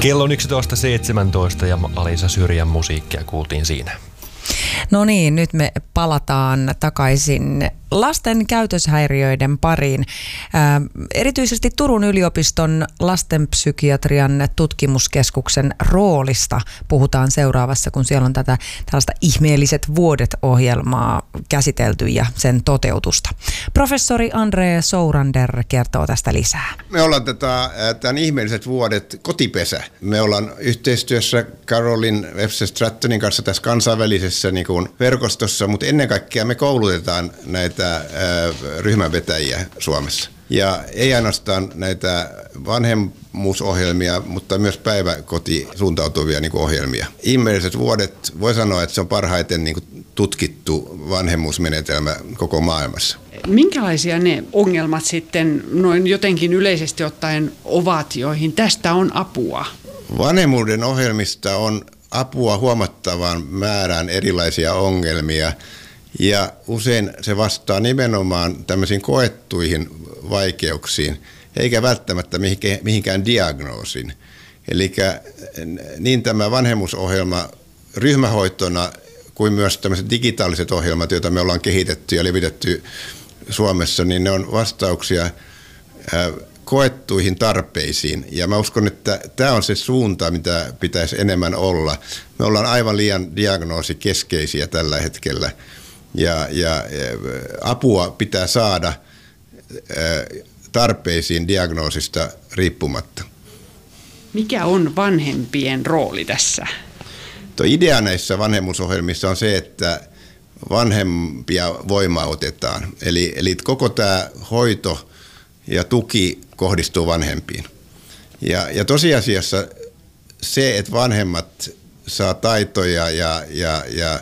Kello on 11.17 ja Alisa Syrjän musiikkia kuultiin siinä. No niin, nyt me palataan takaisin lasten käytöshäiriöiden pariin. Erityisesti Turun yliopiston lastenpsykiatrian tutkimuskeskuksen roolista puhutaan seuraavassa, kun siellä on tällaista ihmeelliset vuodet-ohjelmaa käsitelty ja sen toteutusta. Professori Andre Sourander kertoo tästä lisää. Me ollaan tämän ihmeelliset vuodet kotipesä. Me ollaan yhteistyössä Caroline Webster-Strattonin kanssa tässä kansainvälisessä niin kuin verkostossa, mutta ennen kaikkea me koulutetaan näitä ryhmänvetäjiä Suomessa. Ja ei ainoastaan näitä vanhemmuusohjelmia, mutta myös päiväkoti suuntautuvia niin kuin ohjelmia. Ihmeelliset vuodet, voi sanoa, että se on parhaiten niin kuin tutkittu vanhemmuusmenetelmä koko maailmassa. Minkälaisia ne ongelmat sitten noin jotenkin yleisesti ottaen ovat, joihin tästä on apua? Vanhemmuuden ohjelmista on apua huomattavaan määrään erilaisia ongelmia. Ja usein se vastaa nimenomaan tämmöisiin koettuihin vaikeuksiin, eikä välttämättä mihinkään diagnoosiin. Eli niin tämä vanhemmuusohjelma ryhmähoitona kuin myös tämmöiset digitaaliset ohjelmat, joita me ollaan kehitetty ja levitetty Suomessa, niin ne on vastauksia koettuihin tarpeisiin. Ja mä uskon, että tämä on se suunta, mitä pitäisi enemmän olla. Me ollaan aivan liian diagnoosikeskeisiä tällä hetkellä. Ja apua pitää saada tarpeisiin diagnoosista riippumatta. Mikä on vanhempien rooli tässä? Tuo idea näissä vanhemmuusohjelmissa on se, että vanhempia voimautetaan. Eli koko tämä hoito ja tuki kohdistuu vanhempiin. Ja tosiasiassa se, että vanhemmat saa taitoja ja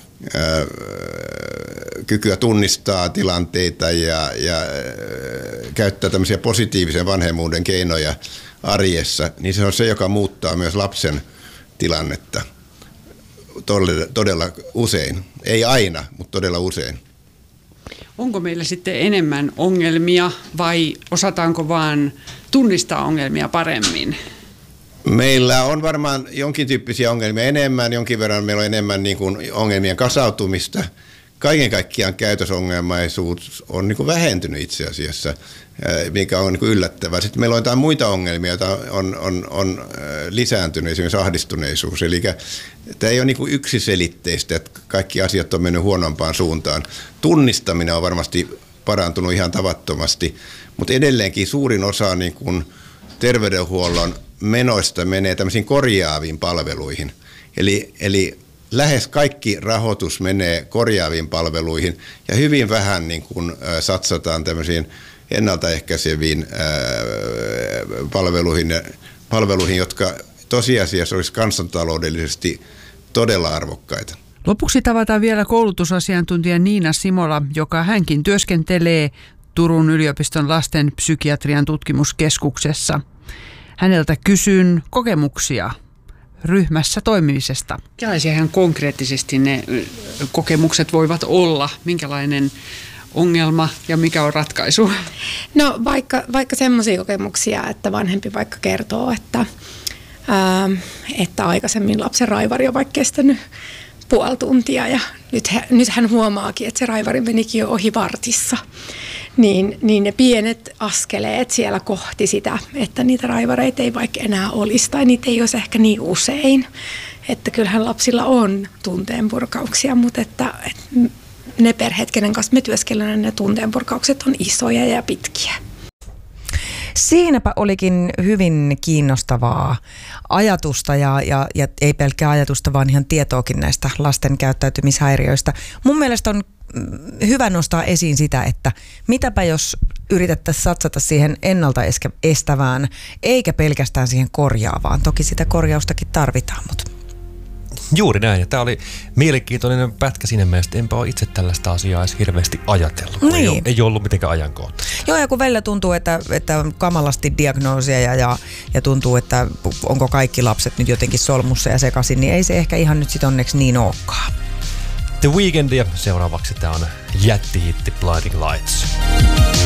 kykyä tunnistaa tilanteita ja käyttää tämmöisiä positiivisen vanhemmuuden keinoja arjessa, niin se on se, joka muuttaa myös lapsen tilannetta todella usein. Ei aina, mutta todella usein. Onko meillä sitten enemmän ongelmia vai osataanko vaan tunnistaa ongelmia paremmin? Meillä on varmaan jonkin tyyppisiä ongelmia enemmän, jonkin verran meillä on enemmän niin kuin ongelmien kasautumista. Kaiken kaikkiaan käytösongelmaisuus on niin kuin vähentynyt itse asiassa, mikä on niin kuin yllättävää. Sitten meillä on jotain muita ongelmia, joita on lisääntynyt, esimerkiksi ahdistuneisuus. Eli tämä ei ole niin kuin yksiselitteistä, että kaikki asiat on mennyt huonompaan suuntaan. Tunnistaminen on varmasti parantunut ihan tavattomasti, mutta edelleenkin suurin osa niin kuin terveydenhuollon menoista menee tämmöisiin korjaaviin palveluihin. Eli lähes kaikki rahoitus menee korjaaviin palveluihin ja hyvin vähän niin kuin satsataan tämmöisiin ennaltaehkäiseviin palveluihin, jotka tosiasiassa olisi kansantaloudellisesti todella arvokkaita. Lopuksi tavataan vielä koulutusasiantuntija Niina Simola, joka hänkin työskentelee Turun yliopiston lastenpsykiatrian tutkimuskeskuksessa. Häneltä kysyn kokemuksia ryhmässä toimimisesta. Minkälaisia ihan konkreettisesti ne kokemukset voivat olla? Minkälainen ongelma ja mikä on ratkaisu? No vaikka semmoisia kokemuksia, että vanhempi vaikka kertoo, että aikaisemmin lapsen raivari on vaikka kestänyt puoli tuntia ja nyt hän huomaakin, että se raivari menikin jo ohi vartissa. Niin ne pienet askeleet siellä kohti sitä, että niitä raivareita ei vaikka enää olisi tai niitä ei olisi ehkä niin usein. Että kyllähän lapsilla on tunteenpurkauksia, mutta että ne perheet, kenen kanssa me työskennellään, ne tunteenpurkaukset on isoja ja pitkiä. Siinäpä olikin hyvin kiinnostavaa ajatusta ja ei pelkkää ajatusta, vaan ihan tietoakin näistä lasten käyttäytymishäiriöistä. Mun mielestä on hyvä nostaa esiin sitä, että mitäpä jos yritettäisiin satsata siihen ennaltaestävään, eikä pelkästään siihen korjaavaan. Toki sitä korjaustakin tarvitaan, mutta... Juuri näin, ja tämä oli mielenkiintoinen pätkä siinä mielessä, enpä ole itse tällaista asiaa edes hirveästi ajatellut, niin. ei ollut mitenkään ajankohtaista. Joo, ja kun välillä tuntuu, että kamalasti diagnoosia ja tuntuu, että onko kaikki lapset nyt jotenkin solmussa ja sekaisin, niin ei se ehkä ihan nyt sit onneksi niin olekaan. The Weeknd ja seuraavaksi tämä on jättihitti Blinding Lights.